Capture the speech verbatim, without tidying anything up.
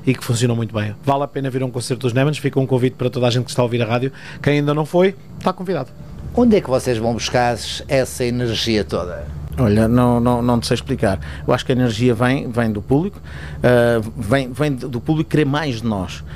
e que funcionam muito bem. Vale a pena vir a um concerto dos Nemans, fica um convite para toda a gente que está a ouvir a rádio. Quem ainda não foi, está convidado. Onde é que vocês vão buscar essa energia toda? Olha, não, não, não te sei explicar. Eu acho que a energia vem, vem do público, uh, vem, vem do público querer mais de nós.